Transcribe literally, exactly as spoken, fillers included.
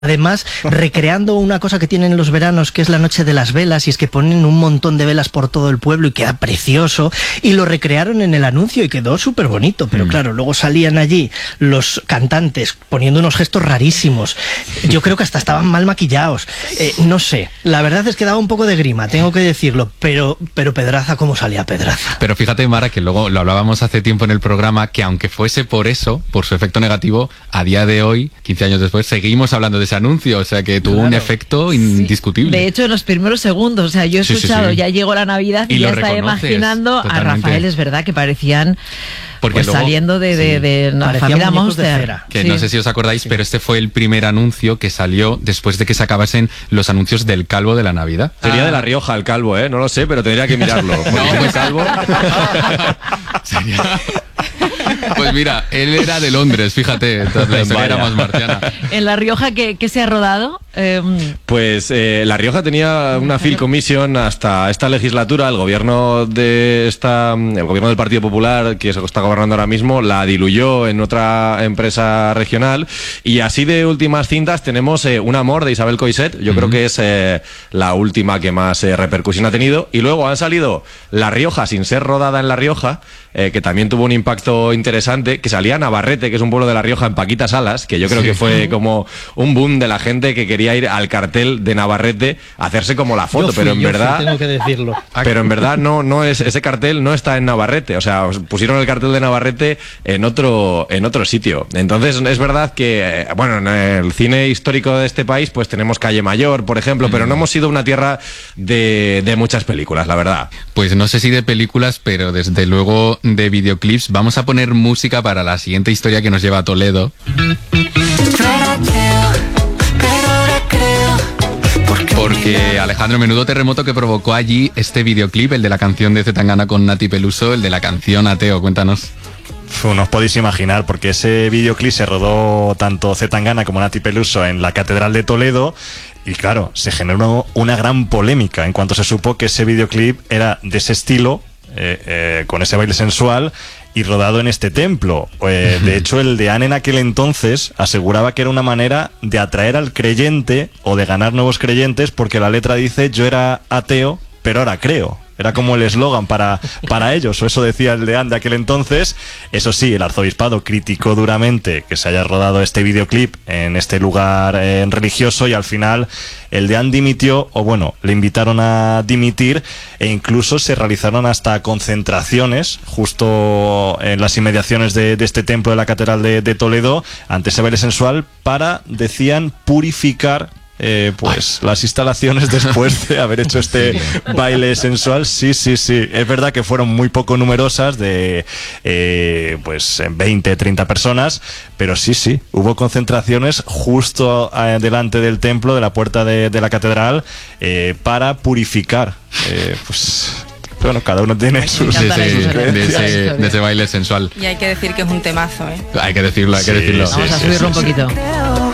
Además, recreando una cosa que tienen los veranos, que es la noche de las velas, y es que ponen un montón de velas por todo el pueblo y queda precioso, y lo recrearon en el anuncio y quedó súper bonito, pero mm. claro, luego salían allí los cantantes poniendo unos gestos rarísimos, yo creo que hasta estaban mal maquillados, eh, no sé, la verdad es que daba un poco de grima, tengo que decirlo, pero, pero Pedraza, ¿cómo salía Pedraza? Pero fíjate, Mara, que luego lo hablábamos hace tiempo en el programa, que aunque fuese por eso, por su efecto negativo, a día de hoy, quince años después, seguimos hablando de ese anuncio, o sea que tuvo claro. un efecto indiscutible. Sí. De hecho, en los primeros segundos, o sea, yo he sí, escuchado, sí, sí. ya llegó la Navidad y, y ya estaba imaginando totalmente. A Rafael, es verdad, que parecían Porque pues luego, saliendo de, de, sí. de, de la familia Monster. Que sí. no sé si os acordáis, sí. pero este fue el primer anuncio que salió después de que se acabasen los anuncios del Calvo de la Navidad. Sería ah. de La Rioja el Calvo, ¿eh? No lo sé, pero tendría que mirarlo. No, pues Calvo. Sería... Pues mira, él era de Londres, fíjate, la historia era más marciana. ¿En La Rioja qué, qué se ha rodado? Eh... Pues eh, La Rioja tenía una Film Commission hasta esta legislatura. El gobierno de esta, el gobierno del Partido Popular, que se está gobernando ahora mismo, la diluyó en otra empresa regional. Y así de últimas cintas tenemos eh, Un amor de Isabel Coixet. Yo uh-huh. creo que es eh, la última que más eh, repercusión ha tenido. Y luego han salido La Rioja sin ser rodada en La Rioja, eh, que también tuvo un impacto interesante, que salía Navarrete, que es un pueblo de La Rioja, en Paquita Salas, que yo creo sí. que fue como un boom de la gente que quería ir al cartel de Navarrete a hacerse como la foto, yo fui, pero en yo verdad fui, tengo que decirlo. Pero en verdad no no es ese cartel no está en Navarrete, o sea, pusieron el cartel de Navarrete en otro en otro sitio. Entonces es verdad que bueno, en el cine histórico de este país pues tenemos Calle Mayor, por ejemplo, mm. pero no hemos sido una tierra de, de muchas películas, la verdad. Pues no sé si de películas, pero desde luego de videoclips. Vamos a poner música para la siguiente historia que nos lleva a Toledo. Porque Alejandro, menudo terremoto que provocó allí este videoclip, el de la canción de Zetangana con Nati Peluso, el de la canción Ateo, cuéntanos. No os podéis imaginar, porque ese videoclip se rodó tanto Zetangana como Nati Peluso en la Catedral de Toledo. Y claro, se generó una gran polémica en cuanto se supo que ese videoclip era de ese estilo, eh, eh, con ese baile sensual y rodado en este templo. Eh, de hecho, el deán en aquel entonces aseguraba que era una manera de atraer al creyente o de ganar nuevos creyentes, porque la letra dice: yo era ateo, pero ahora creo. Era como el eslogan para, para ellos, o eso decía el deán de aquel entonces. Eso sí, el arzobispado criticó duramente que se haya rodado este videoclip en este lugar eh, religioso, y al final el deán dimitió, o bueno, le invitaron a dimitir, e incluso se realizaron hasta concentraciones justo en las inmediaciones de, de este templo de la Catedral de, de Toledo ante ese baile sensual para, decían, purificar Eh, pues Ay. las instalaciones después de haber hecho este sí. baile sensual. Sí, sí, sí. Es verdad que fueron muy poco numerosas, de eh, pues veinte, treinta personas, pero sí, sí, hubo concentraciones justo eh, delante del templo, de la puerta de, de la catedral, eh, para purificar. Eh, pues... Bueno, cada uno tiene sus... De ese, de, ese, de ese baile sensual. Y hay que decir que es un temazo, ¿eh? Hay que decirlo, hay que sí, decirlo. Vamos sí, a sí, subirlo sí, un poquito. Sí.